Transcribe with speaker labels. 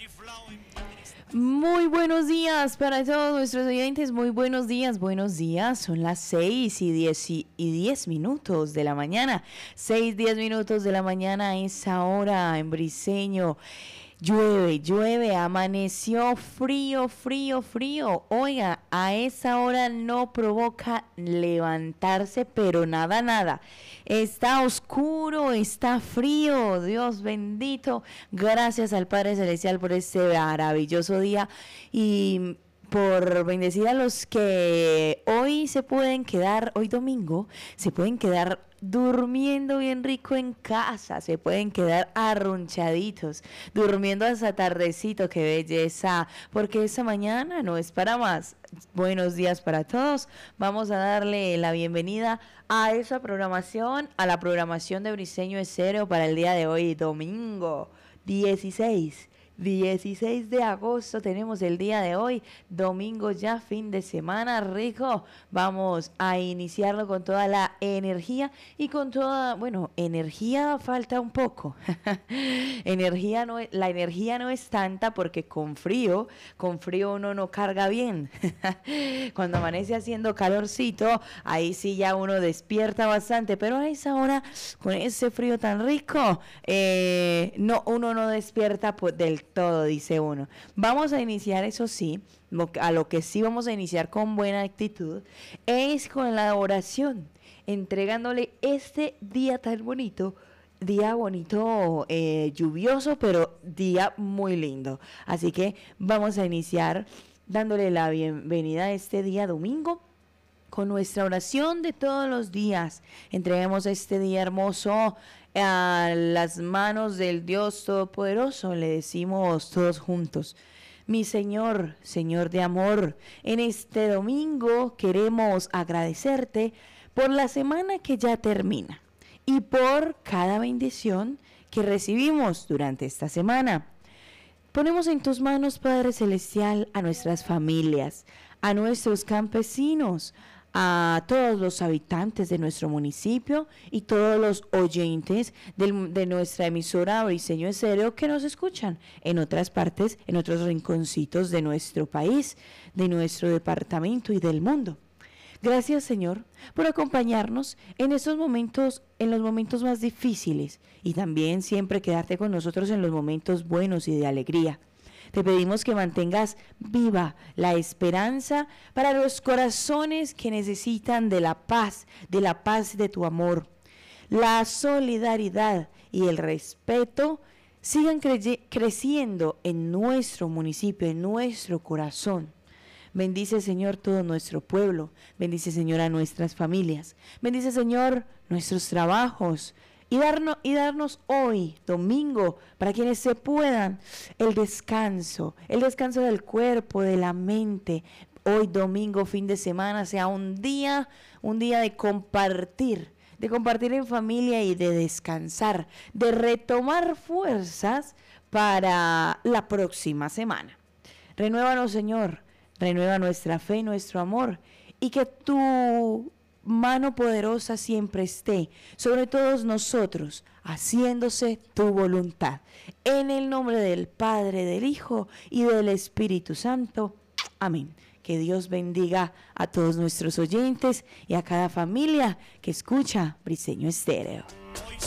Speaker 1: Muy buenos días para todos nuestros oyentes, muy buenos días, son las 6:10 minutos de la mañana, 6:10 de la mañana a esa hora en Briseño. Llueve, amaneció frío. Oiga, a esa hora no provoca levantarse, pero nada. Está oscuro, está frío, Dios bendito. Gracias al Padre Celestial por este maravilloso día y por bendecir a los que hoy domingo, se pueden quedar durmiendo bien rico en casa, se pueden quedar arrunchaditos, durmiendo hasta tardecito, qué belleza, porque esa mañana no es para más. Buenos días para todos, vamos a darle la bienvenida a esa programación, a la programación de Briseño Estéreo para el día de hoy, domingo 16 de agosto tenemos el día de hoy, domingo ya, fin de semana rico. Vamos a iniciarlo con toda la energía y con toda, energía falta un poco. La energía no es tanta porque con frío uno no carga bien. Cuando amanece haciendo calorcito, ahí sí ya uno despierta bastante, pero a esa hora, con ese frío tan rico, uno no despierta del todo, dice uno. Vamos a iniciar, eso sí, a lo que sí vamos a iniciar con buena actitud, es con la oración, entregándole este día tan bonito, lluvioso, pero día muy lindo. Así que vamos a iniciar dándole la bienvenida a este día domingo con nuestra oración de todos los días. Entreguemos este día hermoso a las manos del Dios Todopoderoso. Le decimos todos juntos: mi Señor, Señor de amor, en este domingo queremos agradecerte por la semana que ya termina y por cada bendición que recibimos durante esta semana. Ponemos en tus manos, Padre Celestial, a nuestras familias, a nuestros campesinos, a todos los habitantes de nuestro municipio y todos los oyentes de nuestra emisora Briseño Estéreo que nos escuchan en otras partes, en otros rinconcitos de nuestro país, de nuestro departamento y del mundo. Gracias, Señor, por acompañarnos en estos momentos, en los momentos más difíciles, y también siempre quedarte con nosotros en los momentos buenos y de alegría. Te pedimos que mantengas viva la esperanza para los corazones que necesitan de la paz de tu amor. La solidaridad y el respeto sigan creciendo en nuestro municipio, en nuestro corazón. Bendice, Señor, todo nuestro pueblo. Bendice, Señor, a nuestras familias. Bendice, Señor, nuestros trabajos. Y darnos hoy, domingo, para quienes se puedan, el descanso del cuerpo, de la mente. Hoy, domingo, fin de semana, sea un día de compartir en familia y de descansar, de retomar fuerzas para la próxima semana. Renuévanos, Señor, renueva nuestra fe, nuestro amor, y que tu mano poderosa siempre esté sobre todos nosotros, haciéndose tu voluntad. En el nombre del Padre, del Hijo y del Espíritu Santo. Amén. Que Dios bendiga a todos nuestros oyentes y a cada familia que escucha Briseño Estéreo.